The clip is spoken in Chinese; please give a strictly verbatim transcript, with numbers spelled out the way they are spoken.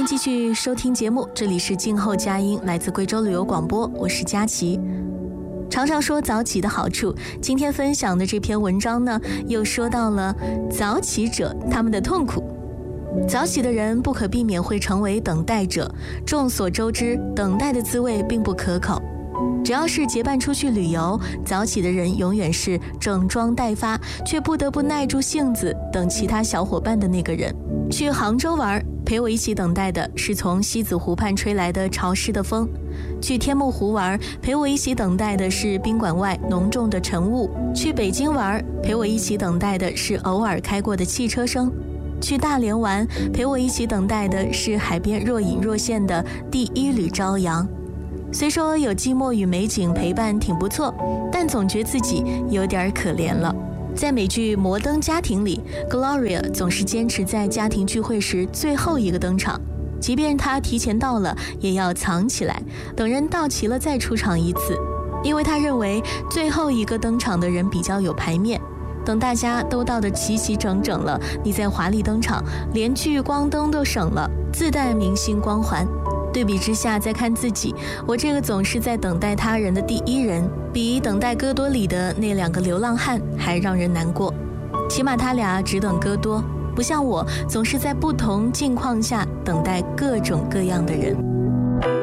继续收听节目，这里是静候佳音，来自贵州旅游广播，我是佳琪。常常说早起的好处，今天分享的这篇文章呢，又说到了早起者他们的痛苦。早起的人不可避免会成为等待者，众所周知，等待的滋味并不可口。只要是结伴出去旅游，早起的人永远是整装待发，却不得不耐住性子等其他小伙伴的那个人。去杭州玩，陪我一起等待的是从西子湖畔吹来的潮湿的风；去天目湖玩，陪我一起等待的是宾馆外浓重的晨雾；去北京玩，陪我一起等待的是偶尔开过的汽车声；去大连玩，陪我一起等待的是海边若隐若现的第一缕朝阳。虽说有寂寞与美景陪伴挺不错，但总觉自己有点可怜了。在美剧《摩登家庭》里， Gloria 总是坚持在家庭聚会时最后一个登场，即便她提前到了，也要藏起来，等人到齐了再出场一次，因为她认为最后一个登场的人比较有排面。等大家都到得齐齐整整了，你再华丽登场，连聚光灯都省了，自带明星光环。对比之下再看自己，我这个总是在等待他人的第一人，比等待戈多里的那两个流浪汉还让人难过。起码他俩只等戈多，不像我总是在不同境况下等待各种各样的人。